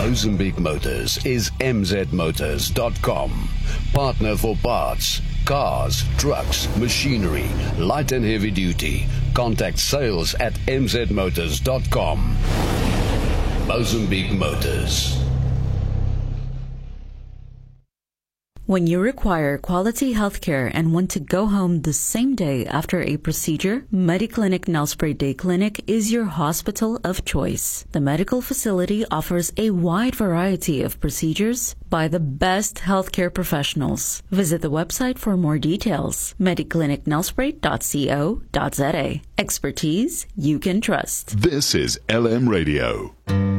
Mozambique Motors is mzmotors.com. Partner for parts, cars, trucks, machinery, light and heavy duty. Contact sales at mzmotors.com. Mozambique Motors. When you require quality health care and want to go home the same day after a procedure, Mediclinic Nelspruit Day Clinic is your hospital of choice. The medical facility offers a wide variety of procedures by the best healthcare professionals. Visit the website for more details, mediclinicnelspruit.co.za. Expertise you can trust. This is LM Radio.